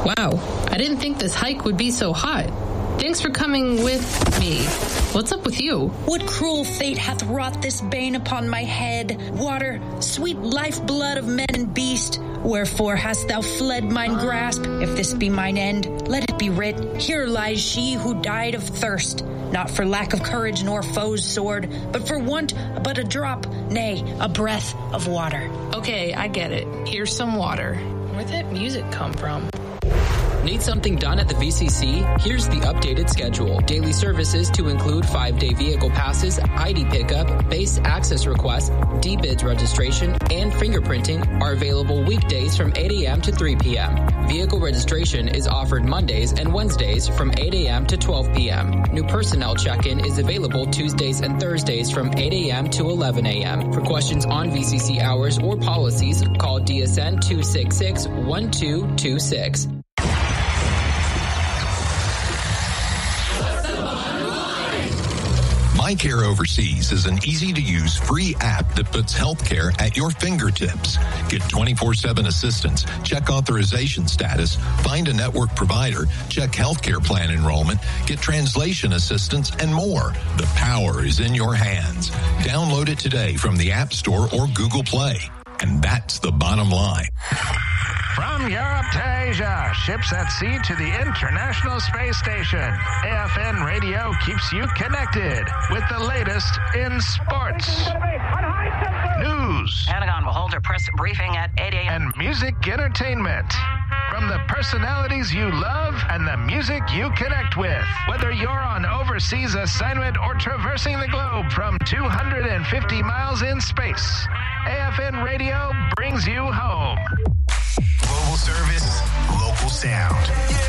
Wow, I didn't think this hike would be so hot. Thanks for coming with me. What's up with you? What cruel fate hath wrought this bane upon my head? Water, sweet lifeblood of men and beast, wherefore hast thou fled mine grasp? If this be mine end, let it be writ, here lies she who died of thirst, not for lack of courage nor foe's sword, but for want but a drop, nay, a breath of water. Okay, I get it. Here's some water. Where'd that music come from? Need something done at the VCC? Here's the updated schedule. Daily services to include 5-day vehicle passes, ID pickup, base access requests, D-bids registration, and fingerprinting are available weekdays from 8 a.m. to 3 p.m. Vehicle registration is offered Mondays and Wednesdays from 8 a.m. to 12 p.m. New personnel check-in is available Tuesdays and Thursdays from 8 a.m. to 11 a.m. For questions on VCC hours or policies, call DSN 266-1226. MyCare Overseas is an easy-to-use free app that puts healthcare at your fingertips. Get 24/7 assistance, check authorization status, find a network provider, check healthcare plan enrollment, get translation assistance, and more. The power is in your hands. Download it today from the App Store or Google Play. And that's the bottom line. From Europe to Asia, ships at sea to the International Space Station, AFN Radio keeps you connected with the latest in sports, news, Pentagon will hold a press briefing at 8 a.m. and music entertainment. From the personalities you love and the music you connect with. Whether you're on overseas assignment or traversing the globe from 250 miles in space, AFN Radio brings you home. Global service, local sound.